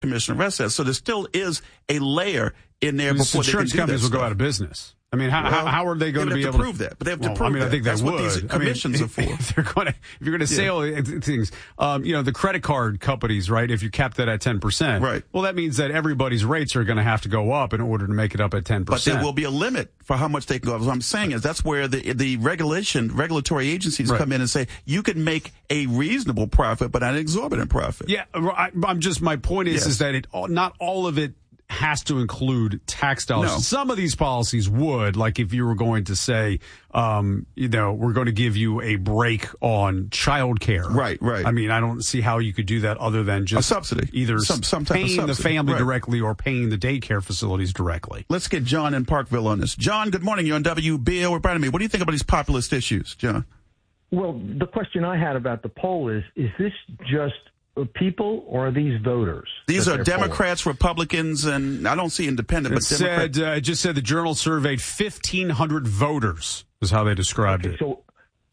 Commission arrest that. So there still is a layer in there before they can do that. Insurance companies will go out of business. I mean, how are they going to be able to prove that? But they have to prove that. I think that's they would. What these commissions are for. If you're going to say all things, the credit card companies, right? If you cap that at 10%, right? Well, that means that everybody's rates are going to have to go up in order to make it up at 10%. But there will be a limit for how much they can go up. What I'm saying is that's where the regulatory agencies come in and say you can make a reasonable profit, but not an exorbitant profit. Yeah, my point is that not all of it has to include tax dollars. No. Some of these policies would, like if you were going to say, we're going to give you a break on child care. Right. I mean, I don't see how you could do that other than just a subsidy. Either some type paying of subsidy. the family directly or paying the daycare facilities directly. Let's get John in Parkville on this. John, good morning. You're on WBAL. What do you think about these populist issues, John? Well, the question I had about the poll is this just people or are these voters? These are Democrats, Republicans, and I don't see independent, but Democrats. It just said the Journal surveyed 1,500 voters is how they described it. So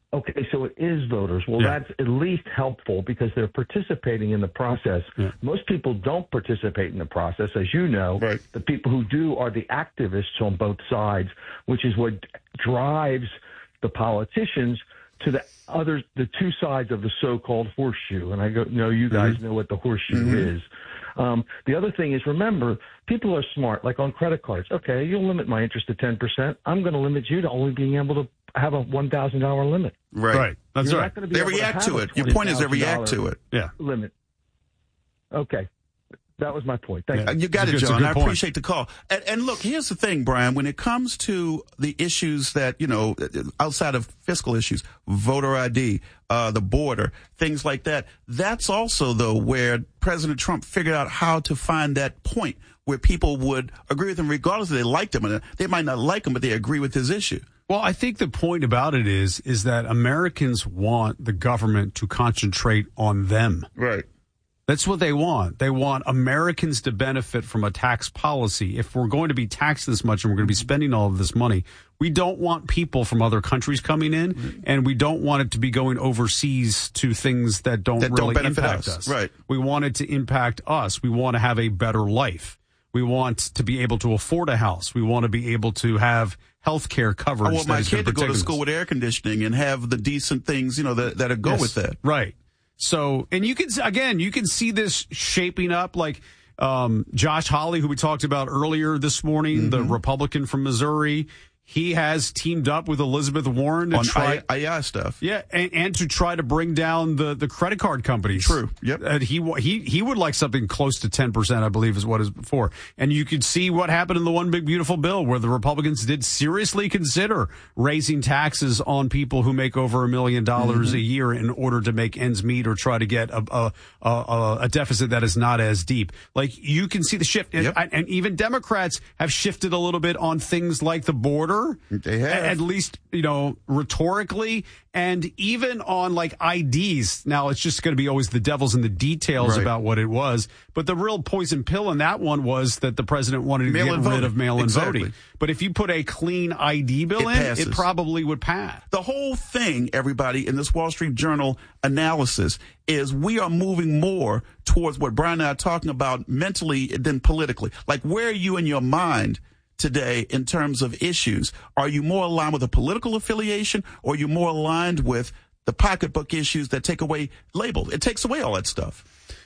it is voters. Well, that's at least helpful because they're participating in the process. Yeah. Most people don't participate in the process, as you know. Right. The people who do are the activists on both sides, which is what drives the politicians to the two sides of the so-called horseshoe. And I know you guys know what the horseshoe is. The other thing is, remember, people are smart, like on credit cards. Okay, you'll limit my interest to 10%. I'm going to limit you to only being able to have a $1,000 limit. Right. That's You're right. They react to it. Your point is they react to it. Yeah. Limit. Okay. That was my point. Thank you. You got it, John. I appreciate the call. And look, here's the thing, Brian. When it comes to the issues that, outside of fiscal issues, voter ID, the border, things like that, that's also, though, where President Trump figured out how to find that point where people would agree with him regardless if they liked him. They might not like him, but they agree with his issue. Well, I think the point about it is that Americans want the government to concentrate on them. Right. That's what they want. They want Americans to benefit from a tax policy. If we're going to be taxed this much and we're going to be spending all of this money, we don't want people from other countries coming in, and we don't want it to be going overseas to things that don't really impact us. Right. We want it to impact us. We want to have a better life. We want to be able to afford a house. We want to be able to have health care coverage. I want my kid to go to school with air conditioning and have the decent things, that go with that. Right. So, and you can see this shaping up like Josh Hawley, who we talked about earlier this morning, the Republican from Missouri. He has teamed up with Elizabeth Warren to try AI stuff. Yeah, and to try to bring down the credit card companies. True. Yep. And he would like something close to 10%, I believe, is what is before. And you could see what happened in the One Big Beautiful Bill, where the Republicans did seriously consider raising taxes on people who make over $1 million a year in order to make ends meet or try to get a deficit that is not as deep. Like, you can see the shift. And even Democrats have shifted a little bit on things like the border. They have. At least, rhetorically, and even on like IDs. Now, it's just going to be always the devil's in the details about what it was. But the real poison pill in that one was that the president wanted to get rid of mail-in voting. But if you put a clean ID bill it probably would pass. The whole thing, everybody, in this Wall Street Journal analysis is we are moving more towards what Brian and I are talking about mentally than politically. Like, where are you in your mind today in terms of issues? Are you more aligned with a political affiliation, or are you more aligned with the pocketbook issues that take away labels? It takes away all that stuff.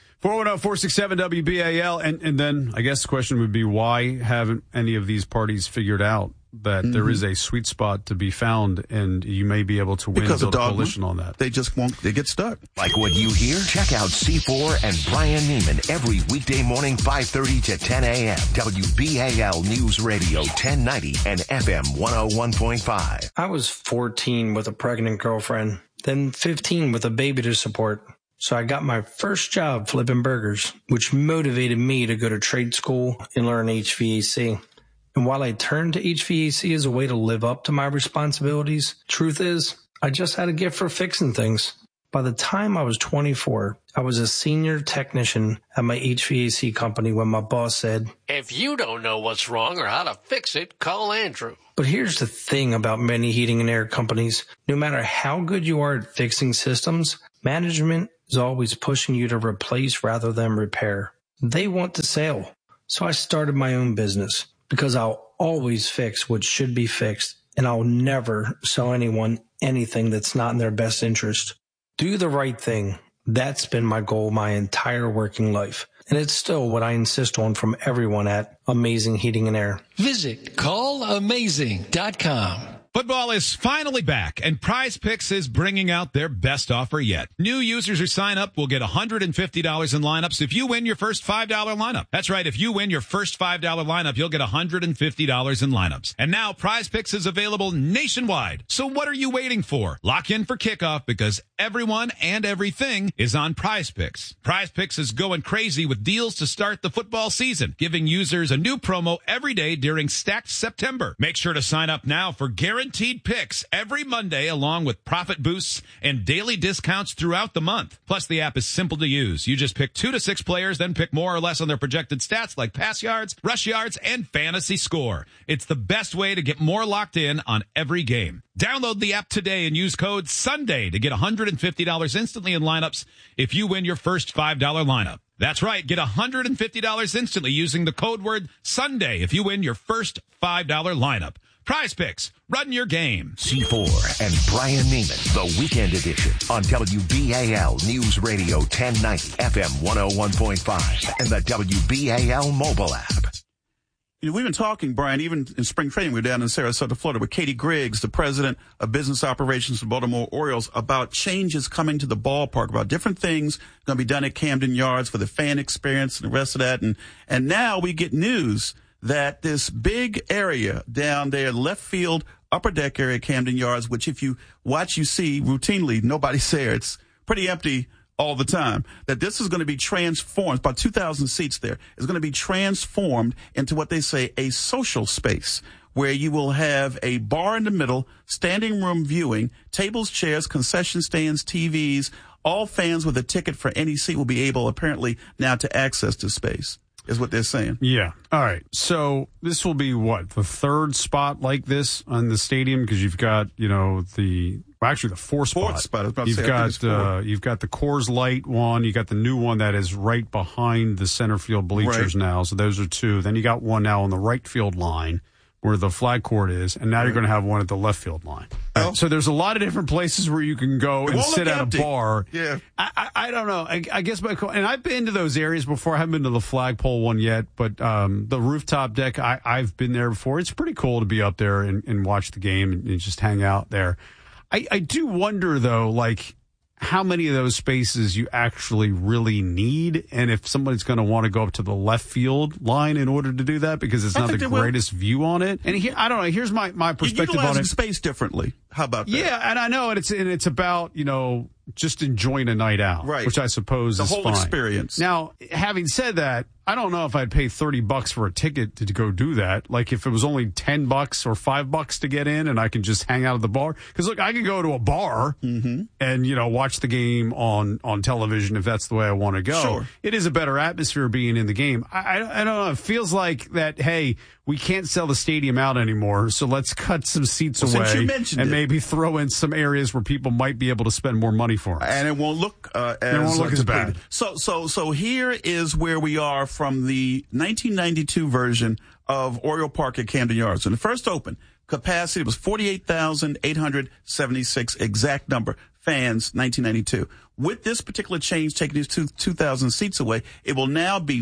410-467-WBAL. And then I guess the question would be, why haven't any of these parties figured out that there is a sweet spot to be found, and you may be able to win a coalition on that? They just won't. They get stuck. Like what you hear? Check out C4 and Brian Neiman every weekday morning, 5:30 to 10 a.m. WBAL News Radio 1090 and FM 101.5. I was 14 with a pregnant girlfriend, then 15 with a baby to support. So I got my first job flipping burgers, which motivated me to go to trade school and learn HVAC. And while I turned to HVAC as a way to live up to my responsibilities, truth is, I just had a gift for fixing things. By the time I was 24, I was a senior technician at my HVAC company when my boss said, "If you don't know what's wrong or how to fix it, call Andrew." But here's the thing about many heating and air companies. No matter how good you are at fixing systems, management is always pushing you to replace rather than repair. They want to sail. So I started my own business because I'll always fix what should be fixed, and I'll never sell anyone anything that's not in their best interest. Do the right thing. That's been my goal my entire working life. And it's still what I insist on from everyone at Amazing Heating and Air. Visit callamazing.com. Football is finally back, and Prize Picks is bringing out their best offer yet. New users who sign up will get $150 in lineups if you win your first $5 lineup. That's right. If you win your first $5 lineup, you'll get $150 in lineups. And now Prize Picks is available nationwide. So what are you waiting for? Lock in for kickoff because everyone and everything is on Prize Picks. Prize Picks is going crazy with deals to start the football season, giving users a new promo every day during Stacked September. Make sure to sign up now for guaranteed picks every Monday, along with profit boosts and daily discounts throughout the month. Plus, the app is simple to use. You just pick 2 to 6 players, then pick more or less on their projected stats like pass yards, rush yards, and fantasy score. It's the best way to get more locked in on every game. Download the app today and use code SUNDAY to get $150 instantly in lineups if you win your first $5 lineup. That's right. Get $150 instantly using the code word SUNDAY if you win your first $5 lineup. Prize Picks, run your game. C4 and Brian Neiman, the Weekend Edition on WBAL News Radio 1090 FM 101.5 and the WBAL mobile app. You know, we've been talking, Brian, even in spring training, we were down in Sarasota, Florida, with Katie Griggs, the president of business operations for Baltimore Orioles, about changes coming to the ballpark, about different things going to be done at Camden Yards for the fan experience and the rest of that. And now we get news that this big area down there, left field, upper deck area, Camden Yards, which if you watch, you see routinely, nobody's there. It's pretty empty all the time. That this is going to be transformed, about 2,000 seats there, is going to be transformed into what they say a social space, where you will have a bar in the middle, standing room viewing, tables, chairs, concession stands, TVs. All fans with a ticket for any seat will be able, apparently, now to access this space. Is what they're saying. Yeah. All right. So this will be what, the third spot like this on the stadium? Because you've got, the fourth spot. I was about to you've say, you've got the Coors Light one. You got the new one that is right behind the center field bleachers now. So those are 2. Then you got one now on the right field line where the flag court is, and now you're going to have one at the left field line. Oh. So there's a lot of different places where you can go and sit at a bar. Yeah. I don't know. I guess and I've been to those areas before. I haven't been to the flagpole one yet, but the rooftop deck, I've been there before. It's pretty cool to be up there and watch the game and just hang out there. I do wonder, though, like, how many of those spaces you actually really need, and if somebody's going to want to go up to the left field line in order to do that, because it's not the greatest view on it. And here, I don't know. Here's my perspective on it. Space differently. How about that? Yeah, and I know, and it's about just enjoying a night out, right? Which I suppose is the whole fine. Experience. Now, having said that, I don't know if I'd pay $30 for a ticket to go do that. Like if it was only $10 or $5 to get in, and I can just hang out at the bar. Because look, I can go to a bar and watch the game on television if that's the way I want to go. Sure. It is a better atmosphere being in the game. I don't know. It feels like that. Hey, we can't sell the stadium out anymore, so let's cut some seats away and maybe throw in some areas where people might be able to spend more money for us. And it won't look as bad. So here is where we are from the 1992 version of Oriole Park at Camden Yards. When it first opened, capacity was 48,876, exact number, fans, 1992. With this particular change, taking these 2,000 seats away, it will now be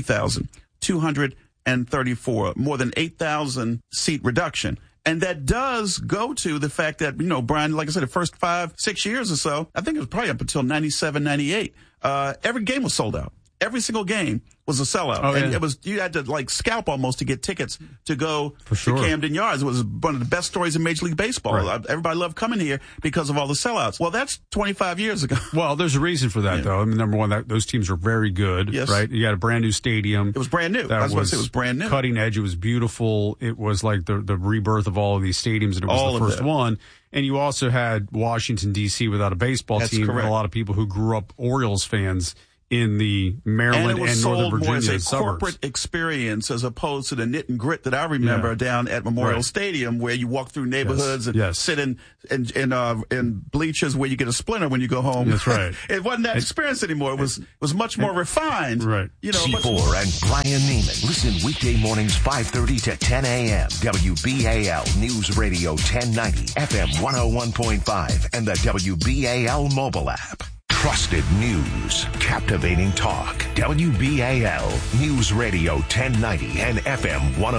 40,234, more than 8,000 seat reduction. And that does go to the fact that, Brian, like I said, the first 5-6 years or so, I think it was probably up until 97, 98, every game was sold out. Every single game was a sellout. Oh, yeah. And you had to scalp almost to get tickets to go to Camden Yards. It was one of the best stories in Major League Baseball. Right. Everybody loved coming here because of all the sellouts. Well, that's 25 years ago. Well, there's a reason for that, though. I mean, number one, those teams are very good, right? You got a brand new stadium. It was brand new. I was going to say it was brand new. Cutting edge. It was beautiful. It was like the rebirth of all of these stadiums, and it was the first one. And you also had Washington, D.C. without a baseball team. Correct. And a lot of people who grew up Orioles fans in the Maryland and, it was and sold Northern more Virginia as a suburbs. Corporate experience as opposed to the knit and grit that I remember down at Memorial Stadium, where you walk through neighborhoods and sit in bleachers where you get a splinter when you go home. That's right. It wasn't that experience anymore. It was much more refined. Right. C4 and Brian Neiman. Listen weekday mornings 5:30 to 10 a.m. WBAL News Radio 1090 FM 101.5 and the WBAL mobile app. Trusted news, captivating talk. WBAL News Radio 1090 and FM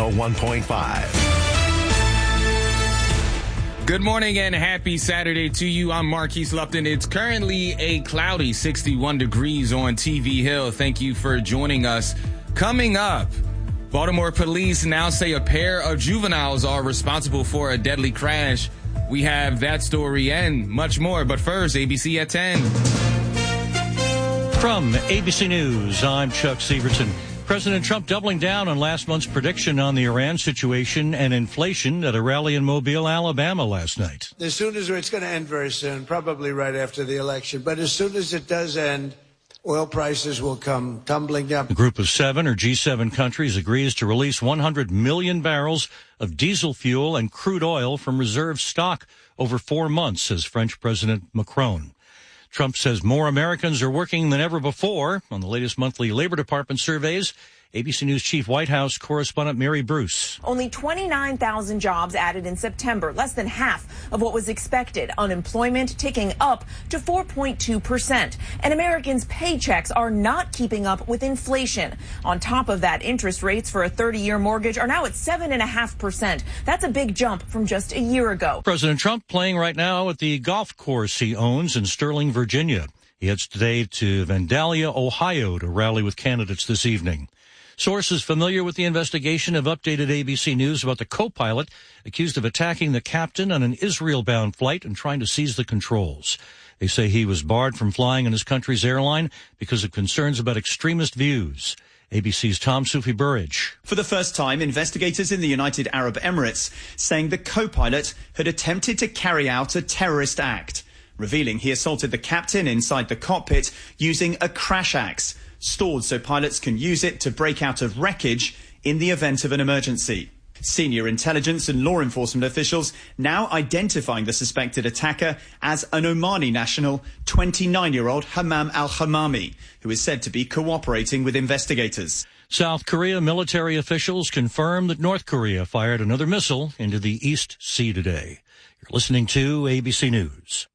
101.5. Good morning and happy Saturday to you. I'm Marquise Lupton. It's currently a cloudy 61 degrees on TV Hill. Thank you for joining us. Coming up, Baltimore police now say a pair of juveniles are responsible for a deadly crash. We have that story and much more. But first, ABC at 10. From ABC News, I'm Chuck Severson. President Trump doubling down on last month's prediction on the Iran situation and inflation at a rally in Mobile, Alabama last night. As soon as it's going to end very soon, probably right after the election. But as soon as it does end, oil prices will come tumbling down. A group of 7 or G7 countries agrees to release 100 million barrels of diesel fuel and crude oil from reserve stock over 4 months, says French President Macron. Trump says more Americans are working than ever before. On the latest monthly Labor Department surveys, ABC News Chief White House correspondent Mary Bruce. Only 29,000 jobs added in September, less than half of what was expected. Unemployment ticking up to 4.2%. And Americans' paychecks are not keeping up with inflation. On top of that, interest rates for a 30-year mortgage are now at 7.5%. That's a big jump from just a year ago. President Trump playing right now at the golf course he owns in Sterling, Virginia. He heads today to Vandalia, Ohio to rally with candidates this evening. Sources familiar with the investigation have updated ABC News about the co-pilot accused of attacking the captain on an Israel-bound flight and trying to seize the controls. They say he was barred from flying on his country's airline because of concerns about extremist views. ABC's Tom Soufi-Burridge. For the first time, investigators in the United Arab Emirates saying the co-pilot had attempted to carry out a terrorist act, revealing he assaulted the captain inside the cockpit using a crash axe, stored so pilots can use it to break out of wreckage in the event of an emergency. Senior intelligence and law enforcement officials now identifying the suspected attacker as an Omani national, 29-year-old Hammam al-Hamami, who is said to be cooperating with investigators. South Korea military officials confirm that North Korea fired another missile into the East Sea today. You're listening to ABC News.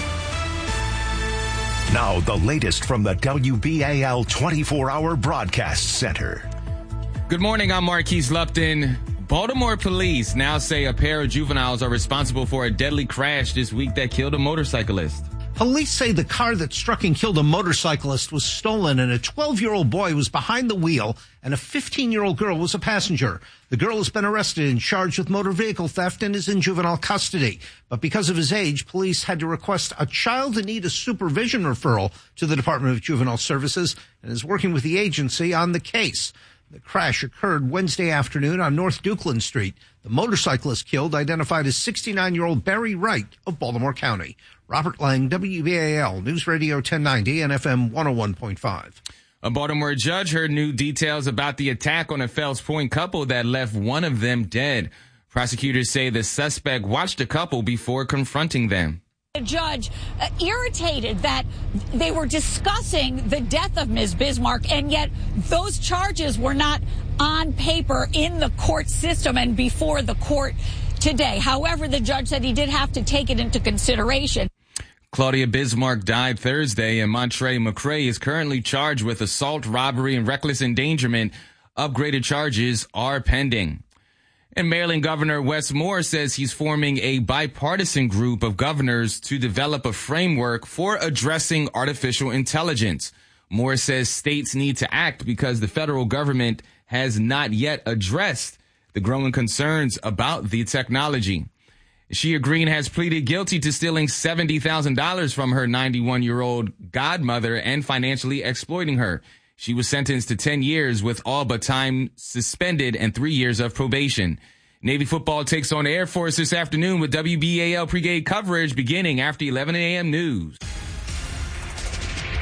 Now, the latest from the WBAL 24-hour broadcast center. Good morning, I'm Marquise Lupton. Baltimore police now say a pair of juveniles are responsible for a deadly crash this week that killed a motorcyclist. Police say the car that struck and killed a motorcyclist was stolen and a 12-year-old boy was behind the wheel and a 15-year-old girl was a passenger. The girl has been arrested and charged with motor vehicle theft and is in juvenile custody. But because of his age, police had to request a child in need of supervision referral to the Department of Juvenile Services and is working with the agency on the case. The crash occurred Wednesday afternoon on North Dukeland Street. The motorcyclist killed, identified as 69-year-old Barry Wright of Baltimore County. Robert Lang, WBAL News Radio 1090 and FM 101.5. A Baltimore judge heard new details about the attack on a Fells Point couple that left one of them dead. Prosecutors say the suspect watched the couple before confronting them. The judge irritated that they were discussing the death of Ms. Bismarck, and yet those charges were not on paper in the court system and before the court today. However, the judge said he did have to take it into consideration. Claudia Bismarck died Thursday, and Montre McCray is currently charged with assault, robbery, and reckless endangerment. Upgraded charges are pending. And Maryland Governor Wes Moore says he's forming a bipartisan group of governors to develop a framework for addressing artificial intelligence. Moore says states need to act because the federal government has not yet addressed the growing concerns about the technology. Shea Green has pleaded guilty to stealing $70,000 from her 91-year-old godmother and financially exploiting her. She was sentenced to 10 years with all but time suspended and 3 years of probation. Navy football takes on the Air Force this afternoon with WBAL pregame coverage beginning after 11 a.m. news.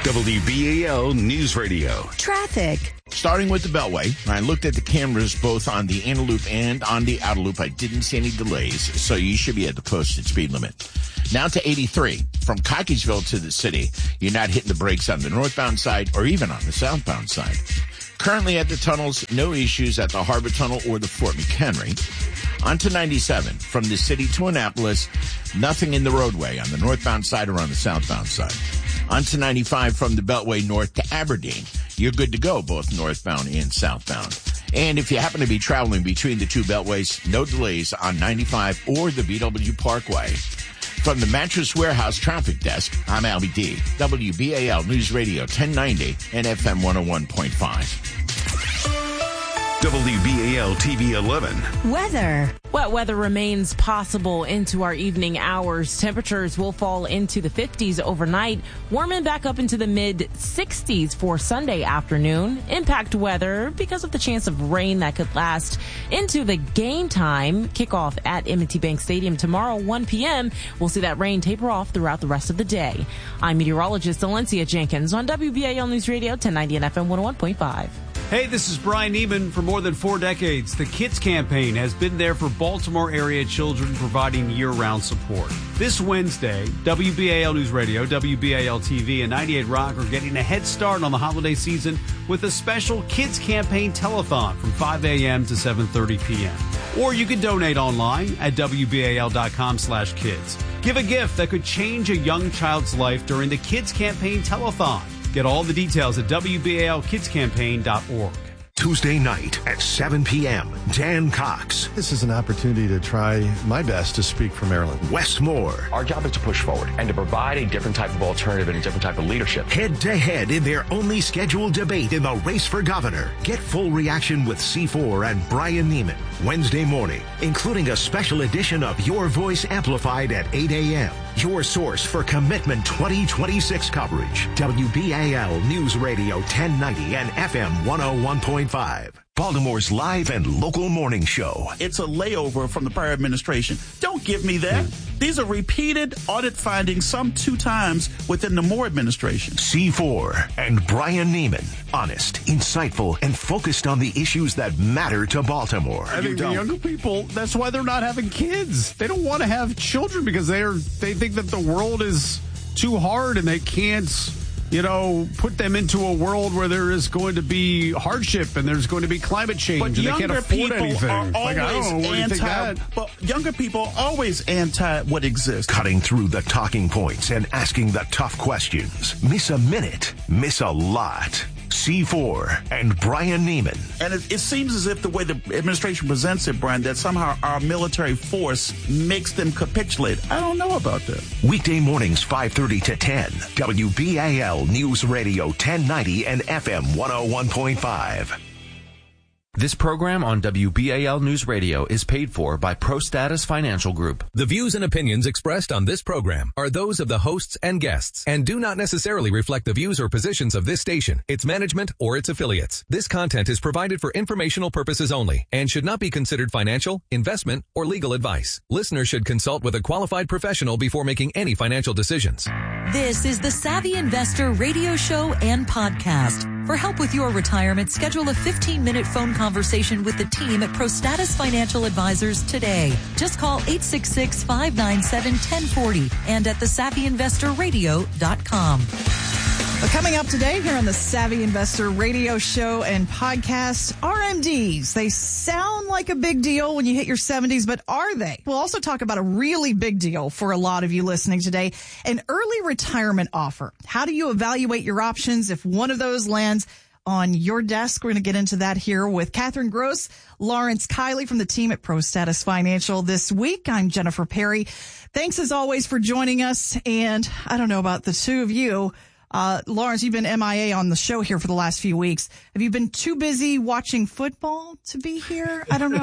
WBAL News Radio. Traffic. Starting with the Beltway, I looked at the cameras both on the inner loop and on the outer loop. I didn't see any delays, so you should be at the posted speed limit. Now to 83. From Cockeysville to the city, you're not hitting the brakes on the northbound side or even on the southbound side. Currently at the tunnels, no issues at the Harbor Tunnel or the Fort McHenry. On to 97. From the city to Annapolis, nothing in the roadway on the northbound side or on the southbound side. On to 95 from the Beltway north to Aberdeen. You're good to go, both northbound and southbound. And if you happen to be traveling between the two beltways, no delays on 95 or the BW Parkway. From the Mattress Warehouse Traffic Desk, I'm Albie D. WBAL News Radio 1090 and FM 101.5. WBAL TV 11. Weather. Wet weather remains possible into our evening hours. Temperatures will fall into the 50s overnight, warming back up into the mid-60s for Sunday afternoon. Impact weather because of the chance of rain that could last into the game time. Kickoff at M&T Bank Stadium tomorrow, 1 p.m. We'll see that rain taper off throughout the rest of the day. I'm meteorologist Valencia Jenkins on WBAL News Radio 1090 and FM 101.5. Hey, this is Brian Neiman. For more than 4 decades, the Kids Campaign has been there for Baltimore area children, providing year-round support. This Wednesday, WBAL News Radio, WBAL TV, and 98 Rock are getting a head start on the holiday season with a special Kids Campaign telethon from 5 a.m. to 7:30 p.m. Or you can donate online at WBAL.com/kids. Give a gift that could change a young child's life during the Kids Campaign telethon. Get all the details at WBALkidscampaign.org. Tuesday night at 7 p.m. Dan Cox. This is an opportunity to try my best to speak for Maryland. Wes Moore. Our job is to push forward and to provide a different type of alternative and a different type of leadership. Head to head in their only scheduled debate in the race for governor. Get full reaction with C4 and Brian Neiman Wednesday morning, including a special edition of Your Voice Amplified at 8 a.m. Your source for Commitment 2026 coverage. WBAL News Radio 1090 and FM 101.5. Baltimore's live and local morning show. It's a layover from the prior administration. Don't give me that. These are repeated audit findings, some 2 times within the Moore administration. C4 and Brian Neiman. Honest, insightful, and focused on the issues that matter to Baltimore. I think the younger people, that's why they're not having kids. They don't want to have children because they think that the world is too hard and they can't, put them into a world where there is going to be hardship and there's going to be climate change and they can't afford anything. But younger people are always anti what exists. Cutting through the talking points and asking the tough questions. Miss a minute, miss a lot. C4 and Brian Neiman. And it seems as if the way the administration presents it, Brian, that somehow our military force makes them capitulate. I don't know about that. Weekday mornings 5:30 to 10. WBAL News Radio 1090 and FM 101.5. This program on WBAL News Radio is paid for by ProStatus Financial Group. The views and opinions expressed on this program are those of the hosts and guests and do not necessarily reflect the views or positions of this station, its management, or its affiliates. This content is provided for informational purposes only and should not be considered financial, investment, or legal advice. Listeners should consult with a qualified professional before making any financial decisions. This is the Savvy Investor radio show and podcast. For help with your retirement, schedule a 15-minute phone conversation with the team at ProStatus Financial Advisors today. Just call 866-597-1040 and at thesavvyinvestorradio.com. Coming up today here on the Savvy Investor radio show and podcast, RMDs. They sound like a big deal when you hit your 70s, but are they? We'll also talk about a really big deal for a lot of you listening today, an early retirement offer. How do you evaluate your options if one of those lands on your desk? We're going to get into that here with Catherine Gross, Lawrence Kiley from the team at ProStatus Financial this week. I'm Jennifer Perry. Thanks as always for joining us. And I don't know about the two of you. Lawrence, you've been MIA on the show here for the last few weeks. Have you been too busy watching football to be here? I don't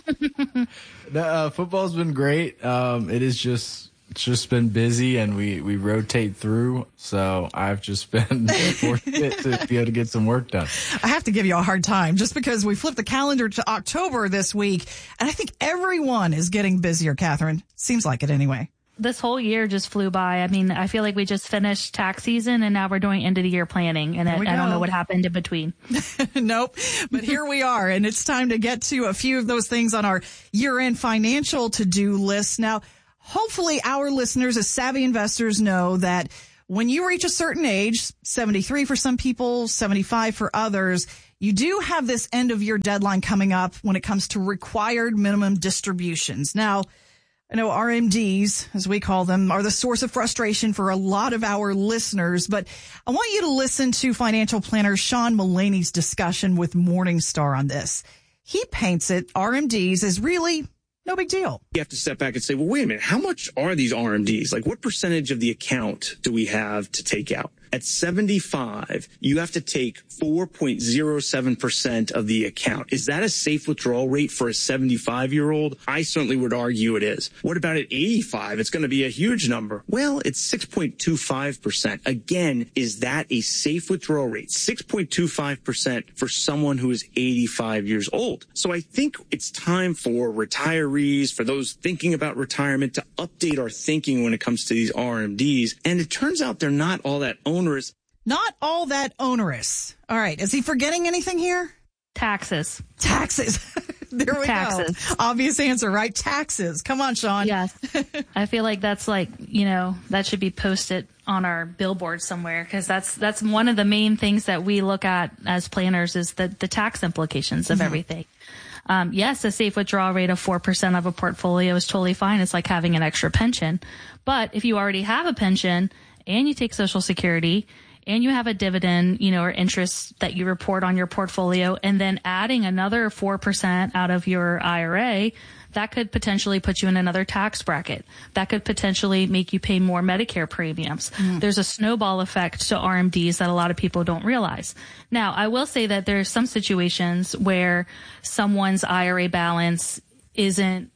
know. Football's been great. It's just been busy and we rotate through. So I've just been fortunate to be able to get some work done. I have to give you a hard time just because we flipped the calendar to October this week. And I think everyone is getting busier, Catherine. Seems like it anyway. This whole year just flew by. I mean, I feel like we just finished tax season and now we're doing end of the year planning, and I don't know what happened in between. Nope. But here we are, and it's time to get to a few of those things on our year-end financial to-do list. Now, hopefully our listeners as savvy investors know that when you reach a certain age, 73 for some people, 75 for others, you do have this end of year deadline coming up when it comes to required minimum distributions. Now, I know RMDs, as we call them, are the source of frustration for a lot of our listeners, but I want you to listen to financial planner Sean Mullaney's discussion with Morningstar on this. He paints it, RMDs, as really no big deal. You have to step back and say, well, wait a minute, how much are these RMDs? Like, what percentage of the account do we have to take out? At 75, you have to take 4.07% of the account. Is that a safe withdrawal rate for a 75-year-old? I certainly would argue it is. What about at 85? It's going to be a huge number. Well, it's 6.25%. Again, is that a safe withdrawal rate? 6.25% for someone who is 85 years old. So I think it's time for retirees, for those thinking about retirement, to update our thinking when it comes to these RMDs. And it turns out they're not all that onerous. Not all that onerous. All right. Is he forgetting anything here? Taxes. There we go. Obvious answer, right? Taxes. Come on, Sean. Yes. I feel like that's like, that should be posted on our billboard somewhere, because that's one of the main things that we look at as planners is the tax implications of everything. Yes, a safe withdrawal rate of 4% of a portfolio is totally fine. It's like having an extra pension. But if you already have a pension and you take Social Security and you have a dividend, or interest that you report on your portfolio, and then adding another 4% out of your IRA, that could potentially put you in another tax bracket. That could potentially make you pay more Medicare premiums. There's a snowball effect to RMDs that a lot of people don't realize. Now, I will say that there's some situations where someone's IRA balance isn't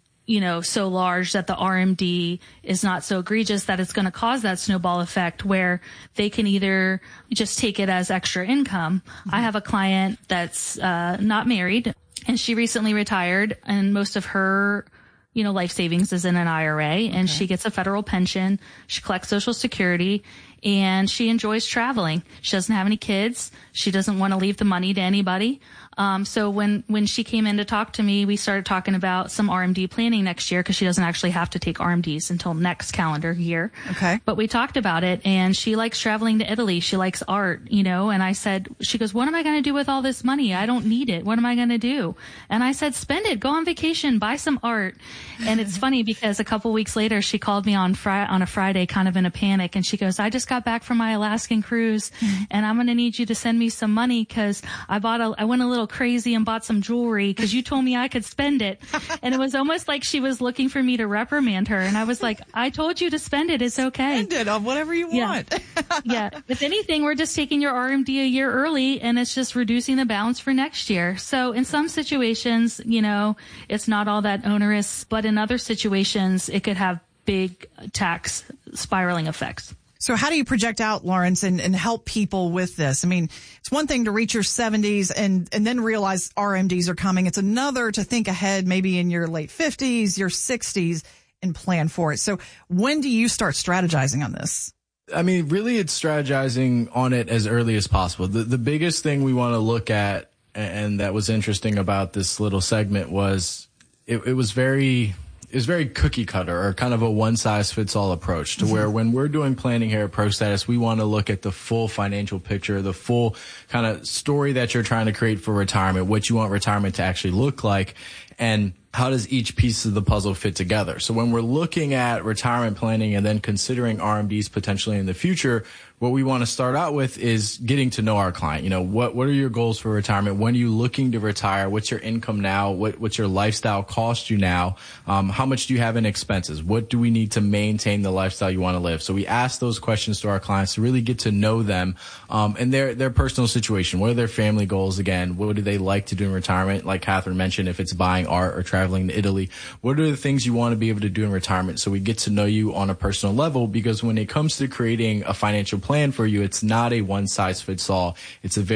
so large that the RMD is not so egregious that it's going to cause that snowball effect where they can either just take it as extra income. I have a client that's not married, and she recently retired, and most of her life savings is in an IRA, and she gets a federal pension. She collects Social Security, and she enjoys traveling. She doesn't have any kids. She doesn't want to leave the money to anybody. So when she came in to talk to me, we started talking about some RMD planning next year, because she doesn't actually have to take RMDs until next calendar year. Okay. But we talked about it, and she likes traveling to Italy. She likes art, and I said, she goes, what am I going to do with all this money? I don't need it. What am I going to do? And I said, spend it, go on vacation, buy some art. And it's funny because a couple weeks later, she called me on a Friday kind of in a panic, and she goes, I just got back from my Alaskan cruise, and I'm going to need you to send me some money because I went a little crazy and bought some jewelry because you told me I could spend it. And it was almost like she was looking for me to reprimand her. And I was like, I told you to spend it. It's okay. Spend it on whatever you want. Yeah. If anything, we're just taking your RMD a year early, and it's just reducing the balance for next year. So in some situations, it's not all that onerous, but in other situations, it could have big tax spiraling effects. So how do you project out, Lawrence, and help people with this? I mean, it's one thing to reach your 70s and then realize RMDs are coming. It's another to think ahead, maybe in your late 50s, your 60s, and plan for it. So when do you start strategizing on this? I mean, really, it's strategizing on it as early as possible. The biggest thing we want to look at, and that was interesting about this little segment, was it was very cookie cutter, or kind of a one size fits all approach, to where when we're doing planning here at ProStatus, we want to look at the full financial picture, the full kind of story that you're trying to create for retirement, what you want retirement to actually look like, and how does each piece of the puzzle fit together. So when we're looking at retirement planning and then considering RMDs potentially in the future, what we want to start out with is getting to know our client. What are your goals for retirement? When are you looking to retire? What's your income now? What's your lifestyle cost you now? How much do you have in expenses? What do we need to maintain the lifestyle you want to live? So we ask those questions to our clients to really get to know them, and their personal situation. What are their family goals? Again, what do they like to do in retirement? Like Catherine mentioned, if it's buying art or traveling to Italy, what are the things you want to be able to do in retirement? So we get to know you on a personal level, because when it comes to creating a financial plan for you, it's not a one size fits all. It's a very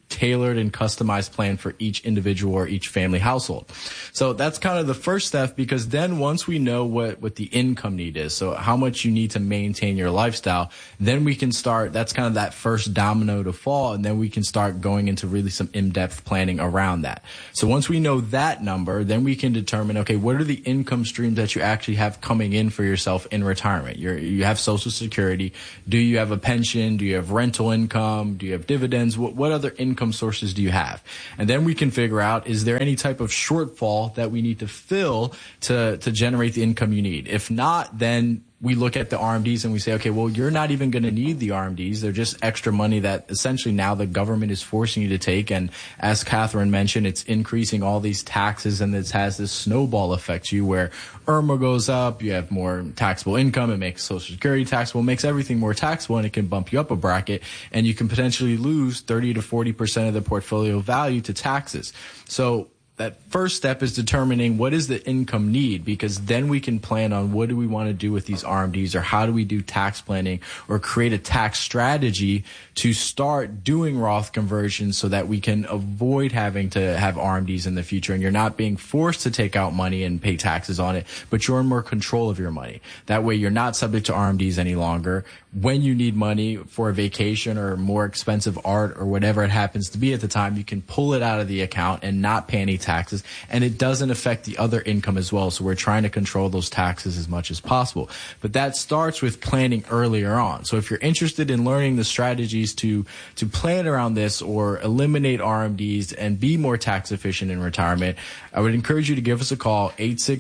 tailored and customized plan for each individual or each family household. So that's kind of the first step, because then once we know what the income need is, so how much you need to maintain your lifestyle, then we can start, that's kind of that first domino to fall, and then we can start going into really some in-depth planning around that. So once we know that number, then we can determine, okay, what are the income streams that you actually have coming in for yourself in retirement? You have Social Security. Do you have a pension? Do you have rental income? Do you have dividends? What other income sources do you have? And then we can figure out, is there any type of shortfall that we need to fill to generate the income you need? If not, then we look at the RMDs and we say, okay, well, you're not even going to need the RMDs. They're just extra money that essentially now the government is forcing you to take. And as Catherine mentioned, it's increasing all these taxes, and it has this snowball effect to you where IRMA goes up, you have more taxable income, it makes Social Security taxable, makes everything more taxable, and it can bump you up a bracket, and you can potentially lose 30 to 40% of the portfolio value to taxes. So that first step is determining what is the income need, because then we can plan on what do we want to do with these RMDs, or how do we do tax planning or create a tax strategy to start doing Roth conversions so that we can avoid having to have RMDs in the future, and you're not being forced to take out money and pay taxes on it, but you're in more control of your money. That way you're not subject to RMDs any longer. When you need money for a vacation or more expensive art or whatever it happens to be at the time, you can pull it out of the account and not pay any taxes, and it doesn't affect the other income as well. So we're trying to control those taxes as much as possible. But that starts with planning earlier on. So if you're interested in learning the strategies to plan around this or eliminate RMDs and be more tax efficient in retirement, I would encourage you to give us a call,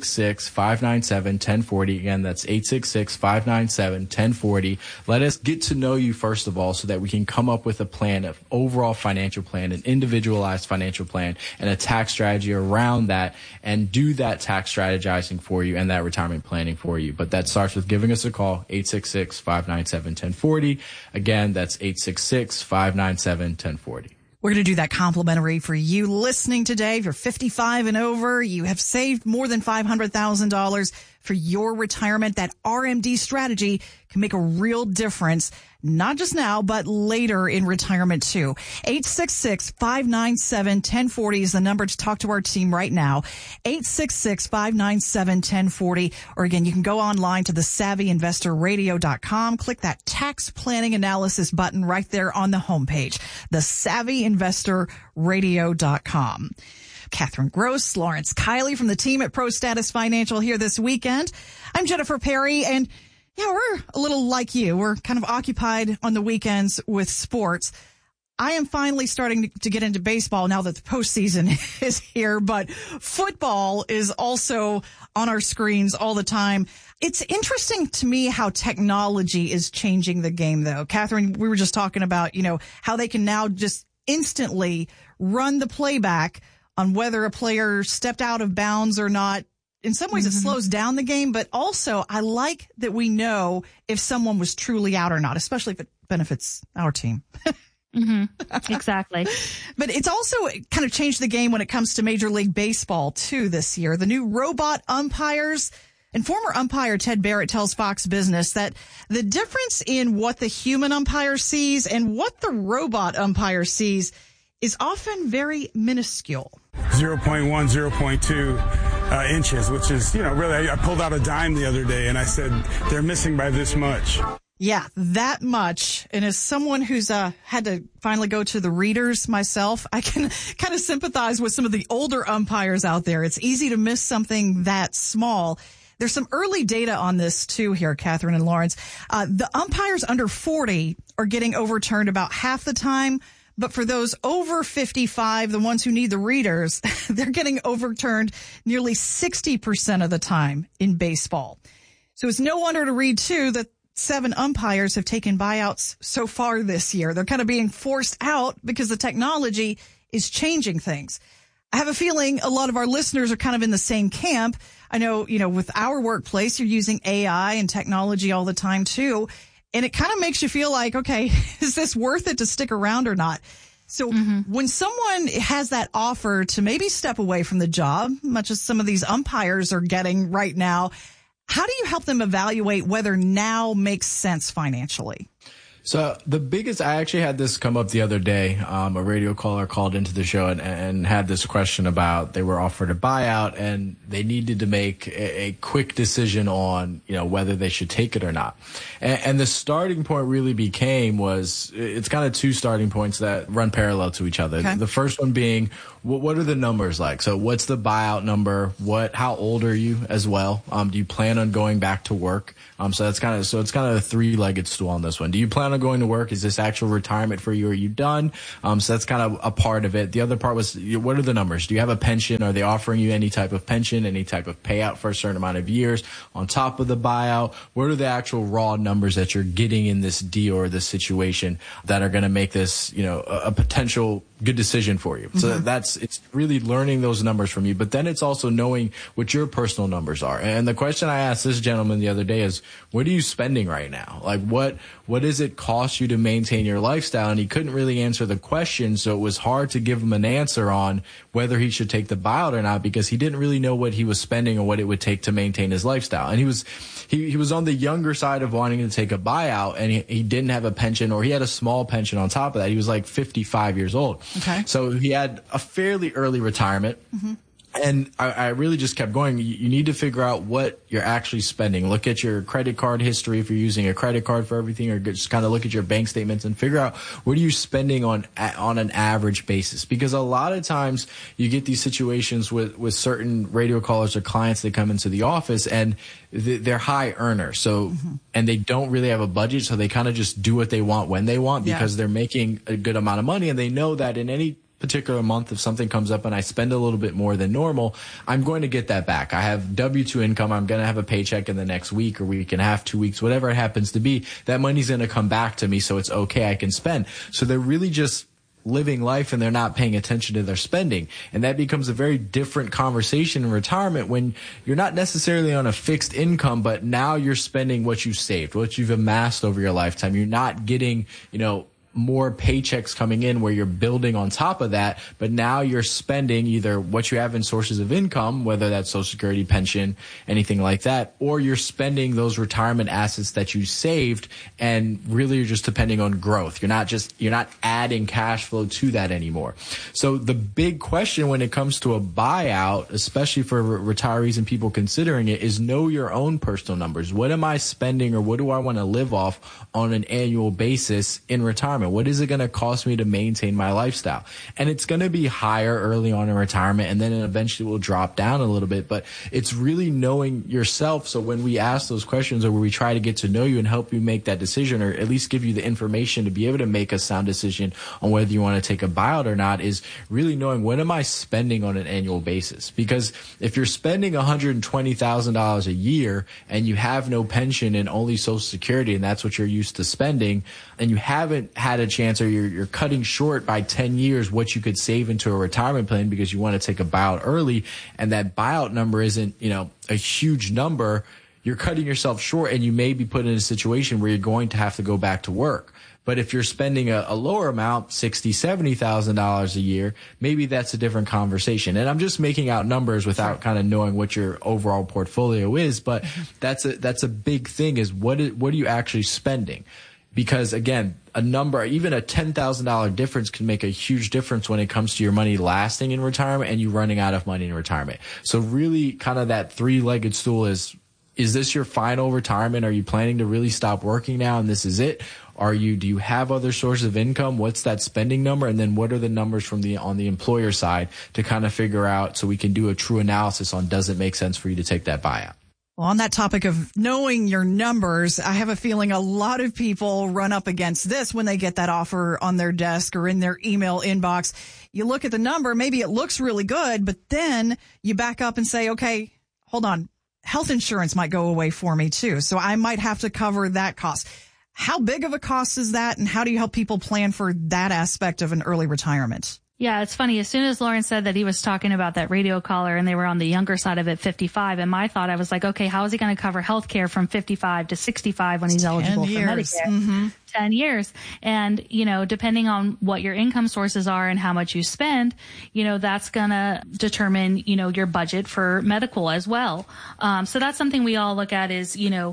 866-597-1040. Again, that's 866-597-1040. Let us get to know you first of all, so that we can come up with a plan, an overall financial plan, an individualized financial plan, and a tax strategy around that, and do that tax strategizing for you and that retirement planning for you. But that starts with giving us a call, 866-597-1040. Again, that's 866-597-1040. We're going to do that complimentary for you listening today. If you're 55 and over, you have saved more than $500,000 for your retirement. That RMD strategy can make a real difference, not just now, but later in retirement too. 866-597-1040 is the number to talk to our team right now. 866-597-1040. Or again, you can go online to thesavvyinvestorradio.com. Click that tax planning analysis button right there on the homepage. Thesavvyinvestorradio.com. Catherine Gross, Lawrence Kiley from the team at ProStatus Financial here this weekend. I'm Jennifer Perry, and yeah, we're a little like you. We're kind of occupied on the weekends with sports. I am finally starting to get into baseball now that the postseason is here, but football is also on our screens all the time. It's interesting to me how technology is changing the game, though. Catherine, we were just talking about, how they can now just instantly run the playback on whether a player stepped out of bounds or not. In some ways, it slows down the game, but also I like that we know if someone was truly out or not, especially if it benefits our team. Exactly. But it's also kind of changed the game when it comes to Major League Baseball, too, this year. The new robot umpires. And former umpire Ted Barrett tells Fox Business that the difference in what the human umpire sees and what the robot umpire sees is often very minuscule. 0.1, 0.2 inches, which is, really, I pulled out a dime the other day and I said, they're missing by this much. Yeah, that much. And as someone who's had to finally go to the readers myself, I can kind of sympathize with some of the older umpires out there. It's easy to miss something that small. There's some early data on this, too, here, Catherine and Lawrence. The umpires under 40 are getting overturned about half the time. But for those over 55, the ones who need the readers, they're getting overturned nearly 60% of the time in baseball. So it's no wonder to read, too, that 7 umpires have taken buyouts so far this year. They're kind of being forced out because the technology is changing things. I have a feeling a lot of our listeners are kind of in the same camp. I know, with our workplace, you're using AI and technology all the time, too. And it kind of makes you feel like, okay, is this worth it to stick around or not? So when someone has that offer to maybe step away from the job, much as some of these umpires are getting right now, how do you help them evaluate whether now makes sense financially? So the biggest, I actually had this come up the other day. A radio caller called into the show and had this question about they were offered a buyout and they needed to make a quick decision on, whether they should take it or not. And the starting point really it's kind of two starting points that run parallel to each other. Okay. The first one being, what are the numbers like? So what's the buyout number? How old are you as well? Do you plan on going back to work? So it's kind of a three-legged stool on this one. Do you plan on going to work? Is this actual retirement for you? Are you done? So that's kind of a part of it. The other part was, what are the numbers? Do you have a pension? Are they offering you any type of pension, any type of payout for a certain amount of years on top of the buyout? What are the actual raw numbers that you're getting in this deal or this situation that are going to make this, a potential good decision for you? So it's really learning those numbers from you, but then it's also knowing what your personal numbers are. And the question I asked this gentleman the other day is, what are you spending right now? Like what does it cost you to maintain your lifestyle? And he couldn't really answer the question, so it was hard to give him an answer on whether he should take the buyout or not, because he didn't really know what he was spending or what it would take to maintain his lifestyle. And he was on the younger side of wanting to take a buyout, and he didn't have a pension, or he had a small pension on top of that. He was like 55 years old. Okay. So he had a fairly early retirement. Mm-hmm. And I really just kept going. You need to figure out what you're actually spending. Look at your credit card history if you're using a credit card for everything, or just kind of look at your bank statements and figure out what are you spending on an average basis. Because a lot of times you get these situations with certain radio callers or clients that come into the office and they're high earners. So, and they don't really have a budget. So they kind of just do what they want when they want because they're making a good amount of money. And they know that in any particular month, if something comes up and I spend a little bit more than normal, I'm going to get that back. I have W-2 income. I'm going to have a paycheck in the next week or week and a half, 2 weeks, whatever it happens to be. That money's going to come back to me, so it's okay. I can spend. So they're really just living life and they're not paying attention to their spending. And that becomes a very different conversation in retirement when you're not necessarily on a fixed income, but now you're spending what you saved, what you've amassed over your lifetime. You're not getting, more paychecks coming in where you're building on top of that, but now you're spending either what you have in sources of income, whether that's Social Security, pension, anything like that, or you're spending those retirement assets that you saved, and really you're just depending on growth. You're not adding cash flow to that anymore. So the big question when it comes to a buyout, especially for retirees and people considering it, is know your own personal numbers. What am I spending, or what do I want to live off on an annual basis in retirement? What is it going to cost me to maintain my lifestyle? And it's going to be higher early on in retirement, and then it eventually will drop down a little bit. But it's really knowing yourself. So when we ask those questions, or when we try to get to know you and help you make that decision, or at least give you the information to be able to make a sound decision on whether you want to take a buyout or not, is really knowing, what am I spending on an annual basis? Because if you're spending $120,000 a year and you have no pension and only Social Security, and that's what you're used to spending, and you haven't had a chance, or you're cutting short by 10 years what you could save into a retirement plan because you want to take a buyout early, and that buyout number isn't, a huge number, you're cutting yourself short, and you may be put in a situation where you're going to have to go back to work. But if you're spending a lower amount, $60,000, $70,000 a year, maybe that's a different conversation. And I'm just making out numbers without kind of knowing what your overall portfolio is. But that's a big thing, is what are you actually spending? Because again, a number, even a $10,000 difference can make a huge difference when it comes to your money lasting in retirement and you running out of money in retirement. So really kind of that three-legged stool is this your final retirement? Are you planning to really stop working now and this is it? Do you have other sources of income? What's that spending number? And then what are the numbers on the employer side to kind of figure out, so we can do a true analysis on, does it make sense for you to take that buyout? Well, on that topic of knowing your numbers, I have a feeling a lot of people run up against this when they get that offer on their desk or in their email inbox. You look at the number, maybe it looks really good, but then you back up and say, okay, hold on, health insurance might go away for me too, so I might have to cover that cost. How big of a cost is that, and how do you help people plan for that aspect of an early retirement? Yeah, it's funny. As soon as Lauren said that he was talking about that radio caller and they were on the younger side of it, 55, and my thought, I was like, okay, how is he going to cover health care from 55 to 65 when he's eligible for Medicare? Mm-hmm. 10 years. And, depending on what your income sources are and how much you spend, that's going to determine, your budget for medical as well. So that's something we all look at is,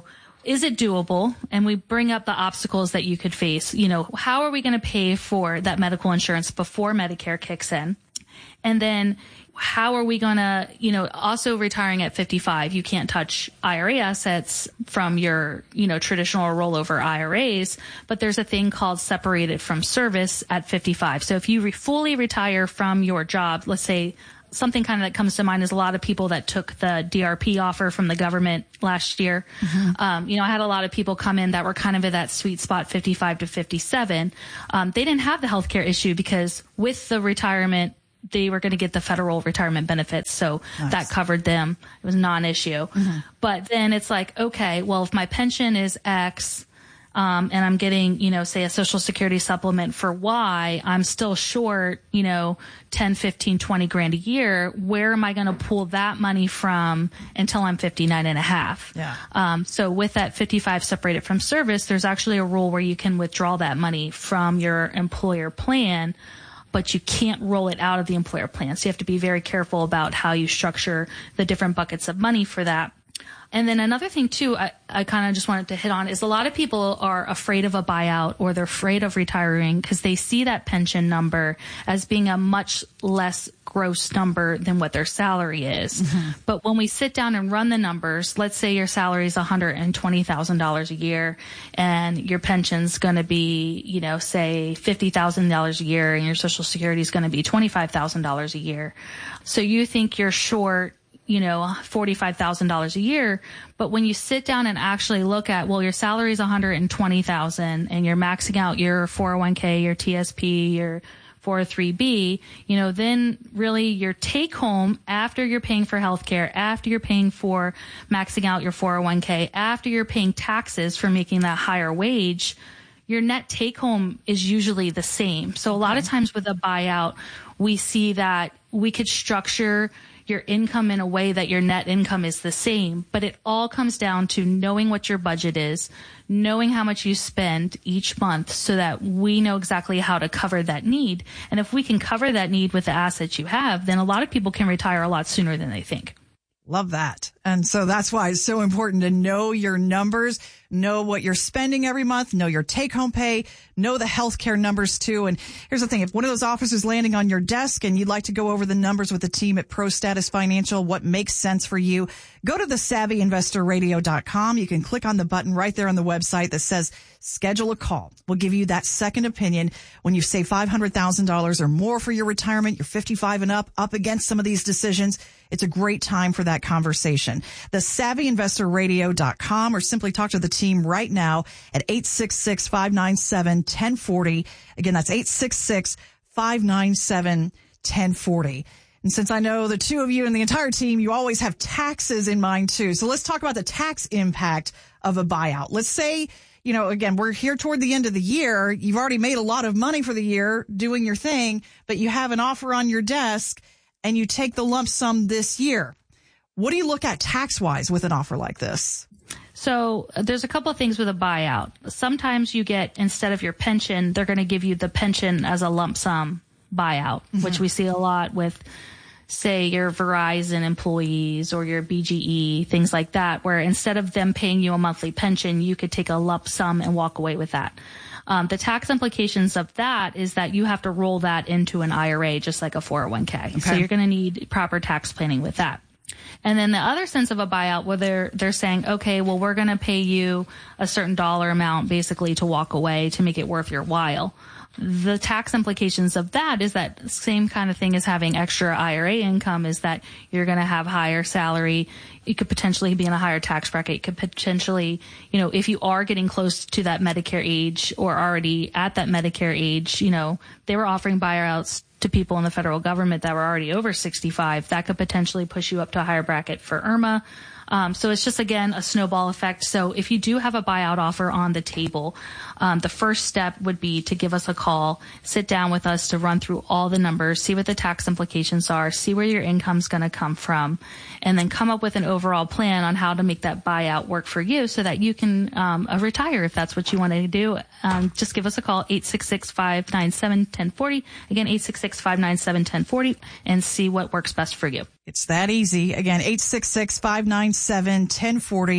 is it doable? And we bring up the obstacles that you could face. How are we going to pay for that medical insurance before Medicare kicks in? And then how are we going to, also retiring at 55, you can't touch IRA assets from your, traditional rollover IRAs, but there's a thing called separated from service at 55. So if you fully retire from your job, let's say something kind of that comes to mind is a lot of people that took the DRP offer from the government last year. Mm-hmm. I had a lot of people come in that were kind of at that sweet spot, 55 to 57. They didn't have the healthcare issue because with the retirement, they were going to get the federal retirement benefits. So that covered them. It was non-issue. Mm-hmm. But then it's like, okay, well, if my pension is X, and I'm getting, say a Social Security supplement for Y, I'm still short, 10, 15, 20 grand a year. Where am I going to pull that money from until I'm 59 and a half? Yeah. So with that 55 separated from service, there's actually a rule where you can withdraw that money from your employer plan, but you can't roll it out of the employer plan. So you have to be very careful about how you structure the different buckets of money for that. And then another thing too, I kind of just wanted to hit on is a lot of people are afraid of a buyout or they're afraid of retiring because they see that pension number as being a much less gross number than what their salary is. Mm-hmm. But when we sit down and run the numbers, let's say your salary is $120,000 a year and your pension's going to be, say $50,000 a year and your Social Security is going to be $25,000 a year. So you think you're short $45,000 a year. But when you sit down and actually look at, well, your salary is $120,000 and you're maxing out your 401k, your TSP, your 403B, then really your take home after you're paying for healthcare, after you're paying for maxing out your 401k, after you're paying taxes for making that higher wage, your net take home is usually the same. So a lot of times with a buyout, we see that we could structure your income in a way that your net income is the same, but it all comes down to knowing what your budget is, knowing how much you spend each month so that we know exactly how to cover that need. And if we can cover that need with the assets you have, then a lot of people can retire a lot sooner than they think. Love that. And so that's why it's so important to know your numbers, know what you're spending every month, know your take-home pay, know the healthcare numbers too. And here's the thing. If one of those offers is landing on your desk and you'd like to go over the numbers with the team at ProStatus Financial, what makes sense for you, go to the SavvyInvestorRadio.com. You can click on the button right there on the website that says schedule a call. We'll give you that second opinion when you save $500,000 or more for your retirement. You're 55 and up against some of these decisions. It's a great time for that conversation. The SavvyInvestorRadio.com or simply talk to the team right now at 866-597-1040. Again, that's 866-597-1040. And since I know the two of you and the entire team, you always have taxes in mind too. So let's talk about the tax impact of a buyout. Let's say, again, we're here toward the end of the year. You've already made a lot of money for the year doing your thing, but you have an offer on your desk and you take the lump sum this year. What do you look at tax-wise with an offer like this? So there's a couple of things with a buyout. Sometimes you get, instead of your pension, they're going to give you the pension as a lump sum buyout, which we see a lot with, say, your Verizon employees or your BGE, things like that, where instead of them paying you a monthly pension, you could take a lump sum and walk away with that. The tax implications of that is that you have to roll that into an IRA, just like a 401k. Okay. So you're going to need proper tax planning with that. And then the other sense of a buyout where they're saying, okay, well, we're going to pay you a certain dollar amount basically to walk away to make it worth your while. The tax implications of that is that same kind of thing as having extra IRA income is that you're going to have higher salary. You could potentially be in a higher tax bracket. You could potentially, if you are getting close to that Medicare age or already at that Medicare age, they were offering buyouts to people in the federal government that were already over 65. That could potentially push you up to a higher bracket for IRMAA. So it's just, again, a snowball effect. So if you do have a buyout offer on the table, the first step would be to give us a call, sit down with us to run through all the numbers, see what the tax implications are, see where your income's going to come from, and then come up with an overall plan on how to make that buyout work for you so that you can retire if that's what you want to do. Just give us a call, 866-597-1040. Again, 866-597-1040, and see what works best for you. It's that easy. Again, 866-597-1040,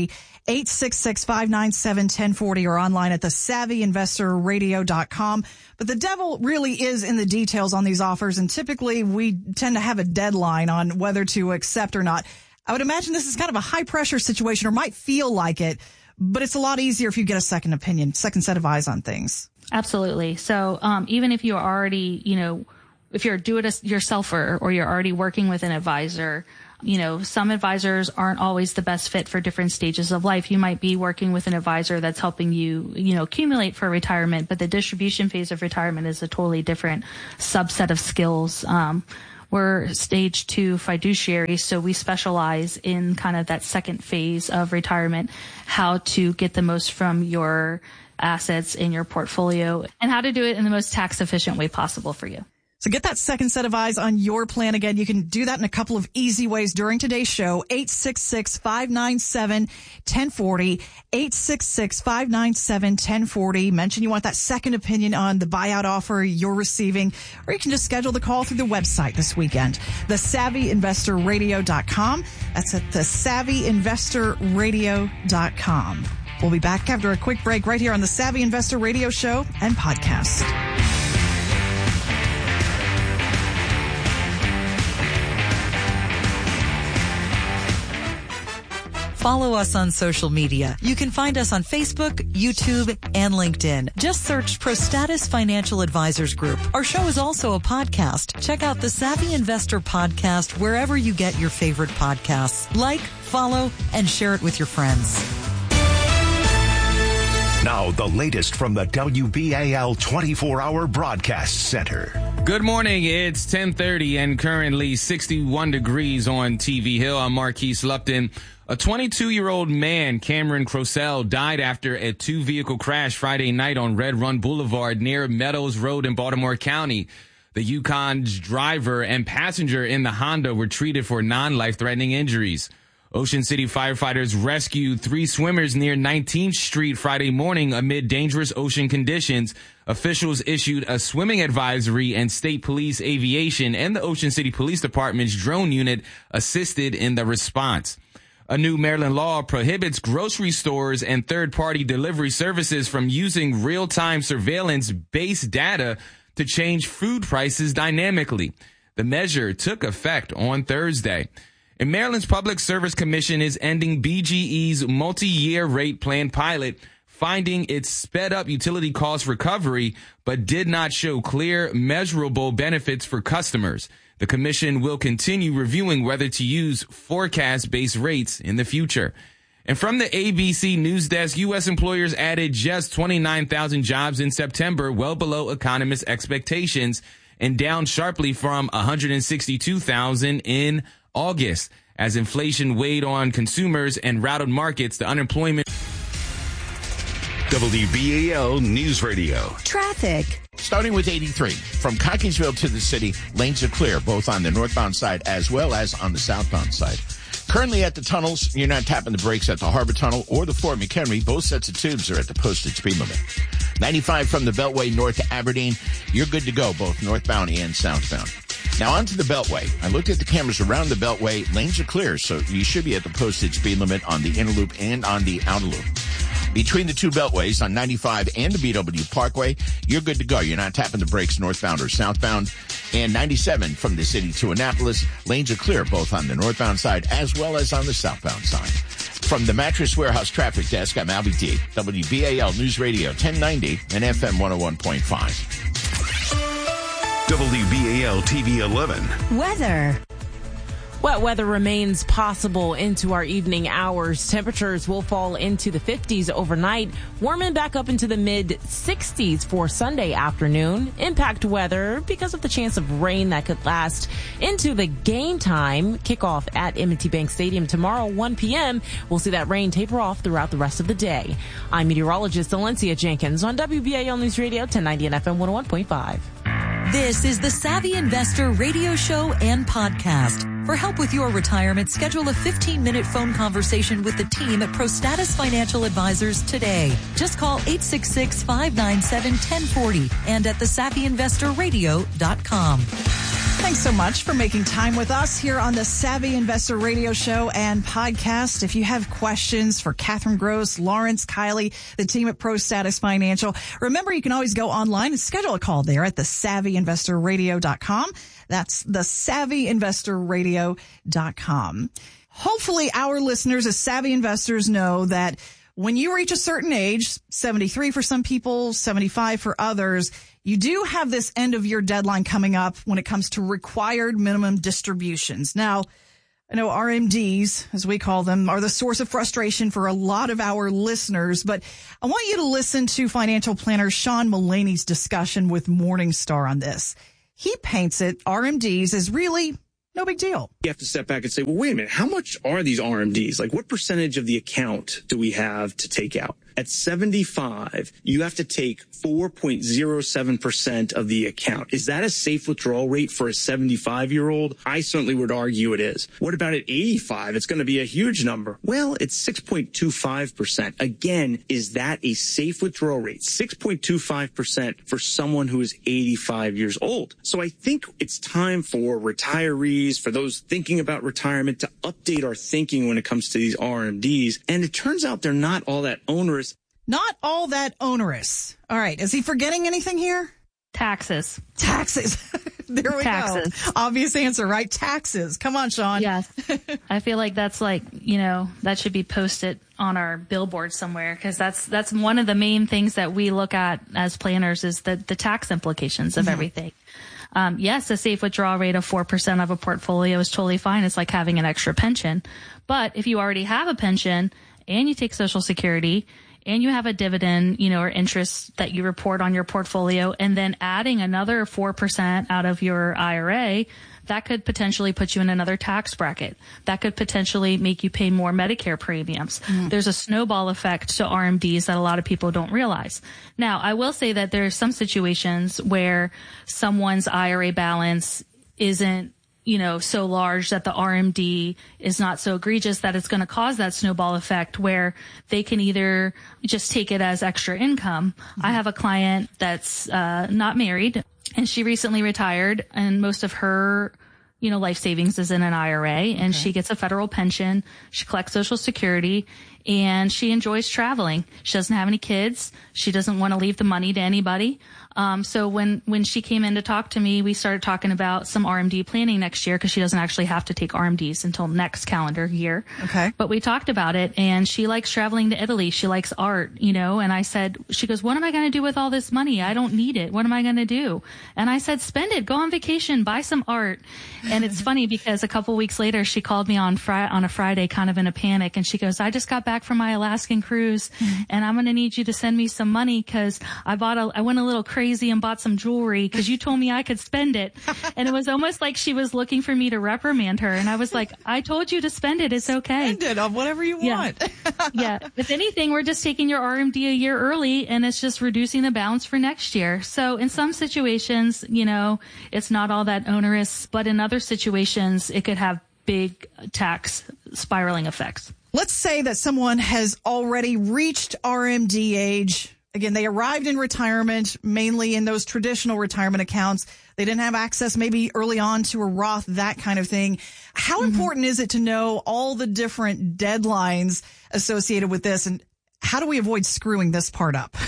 866-597-1040 or online at thesavvyinvestorradio.com. But the devil really is in the details on these offers, and typically we tend to have a deadline on whether to accept or not. I would imagine this is kind of a high-pressure situation, or might feel like it, but it's a lot easier if you get a second opinion, second set of eyes on things. Absolutely. So even if you're already, if you're a do-it-yourselfer or you're already working with an advisor, some advisors aren't always the best fit for different stages of life. You might be working with an advisor that's helping you, accumulate for retirement, but the distribution phase of retirement is a totally different subset of skills. We're stage 2 fiduciary, so we specialize in kind of that second phase of retirement, how to get the most from your assets in your portfolio and how to do it in the most tax efficient way possible for you. So get that second set of eyes on your plan. Again, you can do that in a couple of easy ways during today's show. 866-597-1040, 866-597-1040. Mention you want that second opinion on the buyout offer you're receiving, or you can just schedule the call through the website this weekend, thesavvyinvestorradio.com. That's at thesavvyinvestorradio.com. We'll be back after a quick break right here on the Savvy Investor Radio Show and Podcast. Follow us on social media. You can find us on Facebook, YouTube, and LinkedIn. Just search ProStatus Financial Advisors Group. Our show is also a podcast. Check out the Savvy Investor Podcast wherever you get your favorite podcasts. Like, follow, and share it with your friends. Now, the latest from the WBAL 24-hour broadcast center. Good morning. It's 10:30 and currently 61 degrees on TV Hill. I'm Marquise Lupton. A 22-year-old man, Cameron Crosell, died after a two-vehicle crash Friday night on Red Run Boulevard near Meadows Road in Baltimore County. The Yukon's driver and passenger in the Honda were treated for non-life-threatening injuries. Ocean City firefighters rescued 3 swimmers near 19th Street Friday morning amid dangerous ocean conditions. Officials issued a swimming advisory, and State Police Aviation and the Ocean City Police Department's drone unit assisted in the response. A new Maryland law prohibits grocery stores and third-party delivery services from using real-time surveillance-based data to change food prices dynamically. The measure took effect on Thursday. And Maryland's Public Service Commission is ending BGE's multi-year rate plan pilot, finding it sped up utility cost recovery, but did not show clear, measurable benefits for customers. The commission will continue reviewing whether to use forecast-based rates in the future. And from the ABC News Desk, U.S. employers added just 29,000 jobs in September, well below economists' expectations, and down sharply from 162,000 in August. As inflation weighed on consumers and rattled markets, the unemployment... WBAL News Radio. Traffic. Starting with 83. From Cockeysville to the city, lanes are clear, both on the northbound side as well as on the southbound side. Currently at the tunnels, you're not tapping the brakes at the Harbor Tunnel or the Fort McHenry. Both sets of tubes are at the posted speed limit. 95 from the Beltway north to Aberdeen, you're good to go, both northbound and southbound. Now onto the Beltway. I looked at the cameras around the Beltway. Lanes are clear, so you should be at the posted speed limit on the inner loop and on the outer loop. Between the two beltways on 95 and the BW Parkway, you're good to go. You're not tapping the brakes northbound or southbound. And 97 from the city to Annapolis, lanes are clear both on the northbound side as well as on the southbound side. From the Mattress Warehouse Traffic Desk, I'm Albie D. WBAL News Radio 1090 and FM 101.5. WBAL TV 11. Weather. Wet weather remains possible into our evening hours. Temperatures will fall into the 50s overnight, warming back up into the mid-60s for Sunday afternoon. Impact weather because of the chance of rain that could last into the game time. Kickoff at M&T Bank Stadium tomorrow, 1 p.m. We'll see that rain taper off throughout the rest of the day. I'm meteorologist Valencia Jenkins on WBAL News Radio 1090 and FM 101.5. This is the Savvy Investor Radio Show and Podcast. For help with your retirement, schedule a 15-minute phone conversation with the team at ProStatus Financial Advisors today. Just call 866-597-1040 and at thesavvyinvestorradio.com. Thanks so much for making time with us here on the Savvy Investor Radio Show and podcast. If you have questions for Catherine Gross, Lawrence, Kiley, the team at ProStatus Financial, remember you can always go online and schedule a call there at thesavvyinvestorradio.com. That's thesavvyinvestorradio.com. Hopefully our listeners as savvy investors know that when you reach a certain age, 73 for some people, 75 for others, you do have this end of year deadline coming up when it comes to required minimum distributions. Now, I know RMDs, as we call them, are the source of frustration for a lot of our listeners, but I want you to listen to financial planner Sean Mullaney's discussion with Morningstar on this. He paints it, RMDs, as really no big deal. You have to step back and say, well, wait a minute, how much are these RMDs? Like, what percentage of the account do we have to take out? At 75, you have to take 4.07% of the account. Is that a safe withdrawal rate for a 75-year-old? I certainly would argue it is. What about at 85? It's going to be a huge number. Well, it's 6.25%. Again, is that a safe withdrawal rate? 6.25% for someone who is 85 years old. So I think it's time for retirees, for those thinking about retirement, to update our thinking when it comes to these RMDs. And it turns out they're not all that onerous. Not all that onerous. All right. Is he forgetting anything here? Taxes. There we go. Obvious answer, right? Taxes. Come on, Sean. Yes. I feel like that's like, that should be posted on our billboard somewhere, because that's one of the main things that we look at as planners is the tax implications of everything. Yes, a safe withdrawal rate of 4% of a portfolio is totally fine. It's like having an extra pension. But if you already have a pension and you take Social Security and you have a dividend, or interest that you report on your portfolio, and then adding another 4% out of your IRA, that could potentially put you in another tax bracket. That could potentially make you pay more Medicare premiums. There's a snowball effect to RMDs that a lot of people don't realize. Now, I will say that there are some situations where someone's IRA balance isn't so large that the RMD is not so egregious that it's going to cause that snowball effect where they can either just take it as extra income. I have a client that's not married, and she recently retired, and most of her life savings is in an IRA, and she gets a federal pension. She collects Social Security, and she enjoys traveling. She doesn't have any kids. She doesn't want to leave the money to anybody. So when she came in to talk to me, we started talking about some RMD planning next year, because she doesn't actually have to take RMDs until next calendar year. Okay. But we talked about it, and she likes traveling to Italy. She likes art, and I said, she goes, what am I going to do with all this money? I don't need it. What am I going to do? And I said, spend it, go on vacation, buy some art. And it's funny because a couple weeks later, she called me on a Friday kind of in a panic, and she goes, I just got back from my Alaskan cruise, and I'm going to need you to send me some money because I went a little crazy and bought some jewelry because you told me I could spend it. And it was almost like she was looking for me to reprimand her. And I was like, I told you to spend it. It's okay. Spend it on whatever you want. Yeah. If anything, we're just taking your RMD a year early, and it's just reducing the balance for next year. So in some situations, it's not all that onerous, but in other situations, it could have big tax spiraling effects. Let's say that someone has already reached RMD age. Again, they arrived in retirement, mainly in those traditional retirement accounts. They didn't have access maybe early on to a Roth, that kind of thing. How important is it to know all the different deadlines associated with this? And how do we avoid screwing this part up?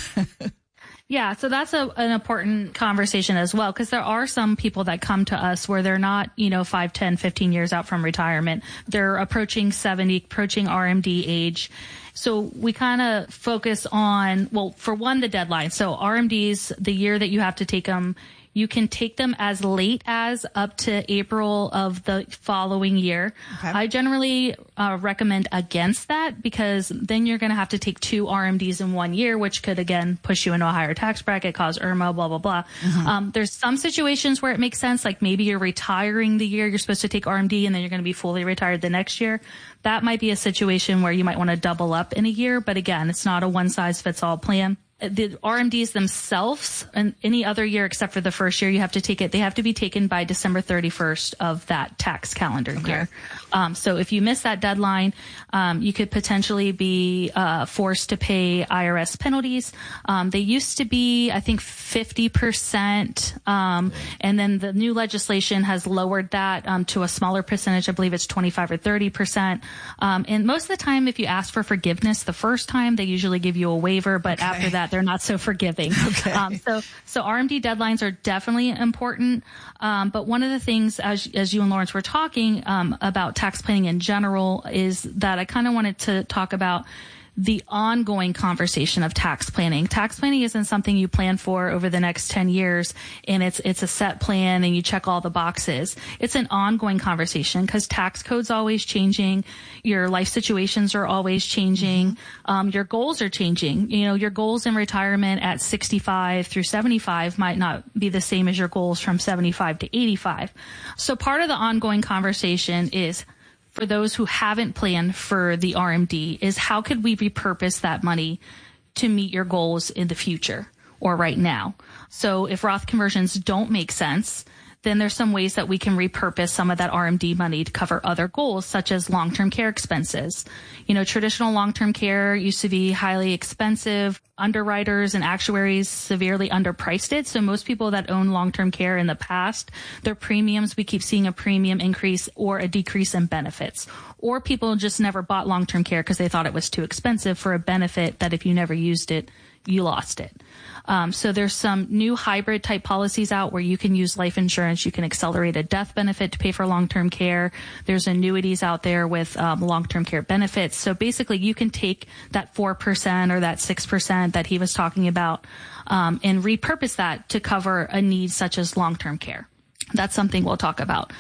Yeah, so that's an important conversation as well, because there are some people that come to us where they're not, 5, 10, 15 years out from retirement. They're approaching 70, approaching RMD age. So we kind of focus on, well, for one, the deadline. So RMDs, the year that you have to take them, you can take them as late as up to April of the following year. Okay. I generally recommend against that, because then you're going to have to take 2 RMDs in 1 year, which could, again, push you into a higher tax bracket, cause IRMA, blah, blah, blah. There's some situations where it makes sense, like maybe you're retiring the year you're supposed to take RMD, and then you're going to be fully retired the next year. That might be a situation where you might want to double up in a year. But again, it's not a one-size-fits-all plan. The RMDs themselves, and any other year except for the first year, you have to take it. They have to be taken by December 31st of that tax calendar year. So if you miss that deadline, you could potentially be forced to pay IRS penalties. They used to be, I think, 50%, and then the new legislation has lowered that to a smaller percentage. I believe it's 25 or 30%. And most of the time, if you ask for forgiveness the first time, they usually give you a waiver, but after that, they're not so forgiving. So RMD deadlines are definitely important. But one of the things, as you and Lawrence were talking about tax planning in general, is that I kind of wanted to talk about the ongoing conversation of tax planning. Tax planning isn't something you plan for over the next 10 years and it's a set plan and you check all the boxes. It's an ongoing conversation because tax code's always changing. Your life situations are always changing. Your goals are changing. You know, your goals in retirement at 65 through 75 might not be the same as your goals from 75 to 85. So part of the ongoing conversation is, for those who haven't planned for the RMD, is how could we repurpose that money to meet your goals in the future or right now? So if Roth conversions don't make sense, then there's some ways that we can repurpose some of that RMD money to cover other goals, such as long-term care expenses. You know, traditional long-term care used to be highly expensive. Underwriters and actuaries severely underpriced it. So most people that own long-term care in the past, their premiums, we keep seeing a premium increase or a decrease in benefits. Or people just never bought long-term care because they thought it was too expensive for a benefit that if you never used it, you lost it. So there's some new hybrid type policies out where you can use life insurance. You can accelerate a death benefit to pay for long-term care. There's annuities out there with long-term care benefits. So basically you can take that 4% or that 6% that he was talking about and repurpose that to cover a need such as long-term care. That's something we'll talk about.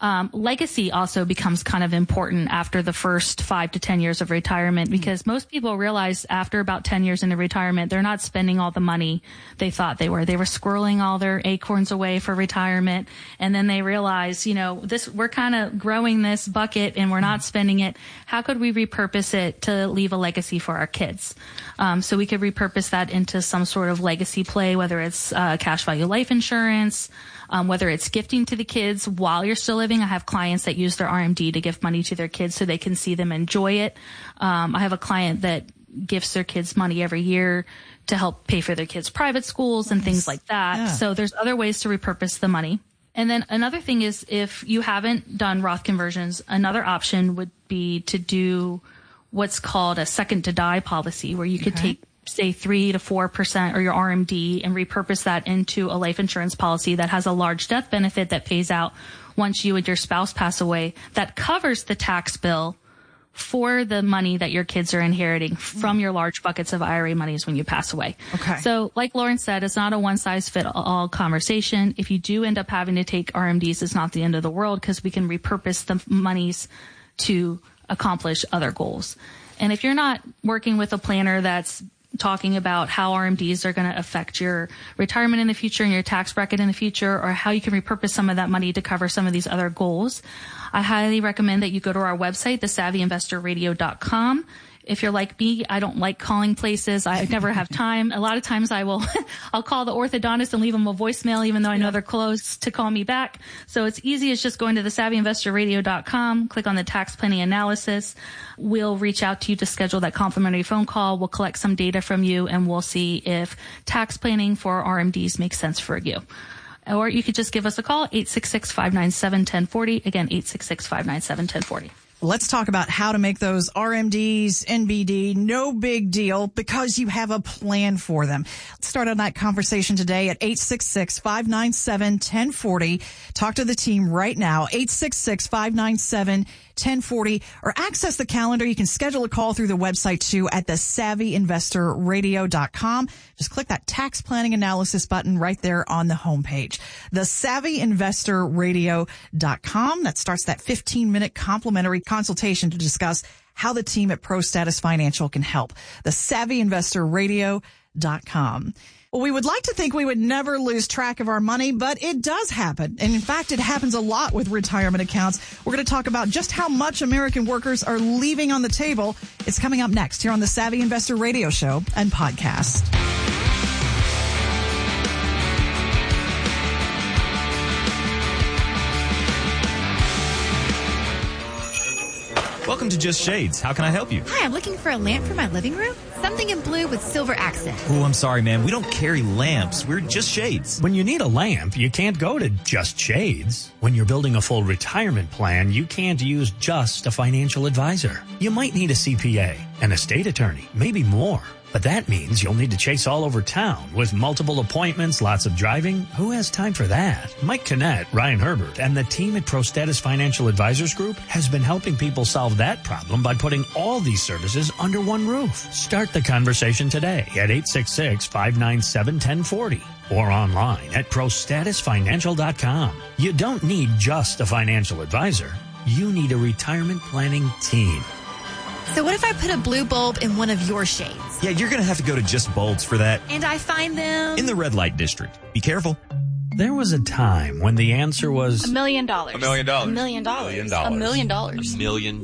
Legacy also becomes kind of important after the first 5 to 10 years of retirement because most people realize after about 10 years into retirement, they're not spending all the money they thought they were. They were squirreling all their acorns away for retirement. And then they realize, you know, we're kind of growing this bucket and we're not spending it. How could we repurpose it to leave a legacy for our kids? So we could repurpose that into some sort of legacy play, whether it's cash value life insurance, whether it's gifting to the kids while you're still living. I have clients that use their RMD to gift money to their kids so they can see them enjoy it. I have a client that gifts their kids money every year to help pay for their kids' private schools and things like that. Yeah. So there's other ways to repurpose the money. And then another thing is if you haven't done Roth conversions, another option would be to do what's called a second to die policy where you could take say 3 to 4% or your RMD and repurpose that into a life insurance policy that has a large death benefit that pays out once you and your spouse pass away that covers the tax bill for the money that your kids are inheriting from your large buckets of IRA monies when you pass away. Okay. So like Lauren said, it's not a one size fit all conversation. If you do end up having to take RMDs, it's not the end of the world because we can repurpose the monies to accomplish other goals. And if you're not working with a planner that's talking about how RMDs are going to affect your retirement in the future and your tax bracket in the future, or how you can repurpose some of that money to cover some of these other goals, I highly recommend that you go to our website, thesavvyinvestorradio.com. If you're like me, I don't like calling places. I never have time. A lot of times I'll call the orthodontist and leave them a voicemail, even though I know they're close to call me back. So it's easy as just going to thesavvyinvestorradio.com, click on the tax planning analysis. We'll reach out to you to schedule that complimentary phone call. We'll collect some data from you and we'll see if tax planning for RMDs makes sense for you. Or you could just give us a call, 866-597-1040. Again, 866-597-1040. Let's talk about how to make those RMDs, NBD, no big deal because you have a plan for them. Let's start on that conversation today at 866-597-1040. Talk to the team right now, 866-597-1040, or access the calendar. You can schedule a call through the website too at thesavvyinvestorradio.com. Just click that tax planning analysis button right there on the homepage. Thesavvyinvestorradio.com. That starts that 15-minute complimentary consultation to discuss how the team at ProStatus Financial can help. Thesavvyinvestorradio.com. Well, we would like to think we would never lose track of our money, but it does happen. And in fact, it happens a lot with retirement accounts. We're going to talk about just how much American workers are leaving on the table. It's coming up next here on the Savvy Investor Radio Show and podcast. Welcome to Just Shades. How can I help you? Hi, I'm looking for a lamp for my living room. Something in blue with silver accent. Oh, I'm sorry, ma'am. We don't carry lamps. We're Just Shades. When you need a lamp, you can't go to Just Shades. When you're building a full retirement plan, you can't use just a financial advisor. You might need a CPA, an estate attorney, maybe more. But that means you'll need to chase all over town with multiple appointments, lots of driving. Who has time for that? Mike Kinnett, Ryan Herbert, and the team at ProStatus Financial Advisors Group has been helping people solve that problem by putting all these services under one roof. Start the conversation today at 866-597-1040 or online at ProStatusFinancial.com. You don't need just a financial advisor. You need a retirement planning team. So what if I put a blue bulb in one of your shades? Yeah, you're going to have to go to Just Bulbs for that. And I find them in the red light district. Be careful. There was a time when the answer was $1 million. $1 million. $1 million. $1 million. $1 million. $1 million.